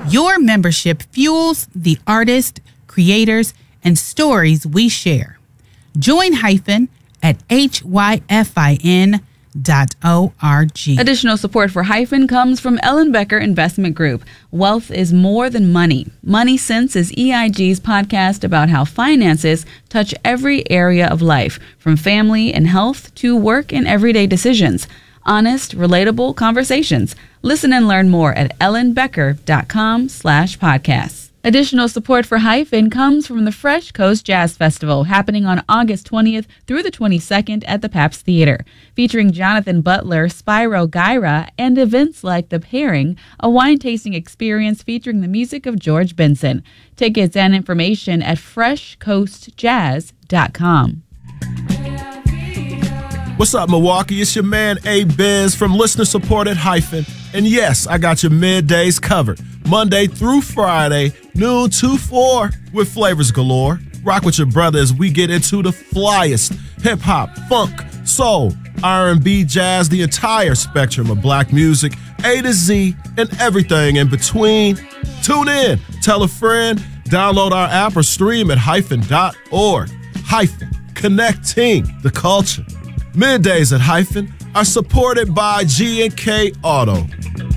Your membership fuels the artists, creators, and stories we share. Join Hyphen at hyfin.org. Additional support for Hyphen comes from Ellen Becker Investment Group. Wealth is more than money. Money Sense is EIG's podcast about how finances touch every area of life, from family and health to work and everyday decisions. Honest, relatable conversations. Listen and learn more at ellenbecker.com/podcasts. Additional support for Hyphen comes from the Fresh Coast Jazz Festival, happening on August 20th through the 22nd at the Pabst Theater. Featuring Jonathan Butler, Spyro Gyra, and events like The Pairing, a wine-tasting experience featuring the music of George Benson. Tickets and information at freshcoastjazz.com. What's up, Milwaukee? It's your man, A-Biz from listener-supported Hyphen. And yes, I got your middays covered. Monday through Friday, noon to 4, with flavors galore. Rock with your brother as we get into the flyest hip-hop, funk, soul, R&B, jazz, the entire spectrum of black music, A to Z, and everything in between. Tune in, tell a friend, download our app or stream at hyphen.org. Hyphen, connecting the culture. Middays at Hyphen are supported by G&K Auto.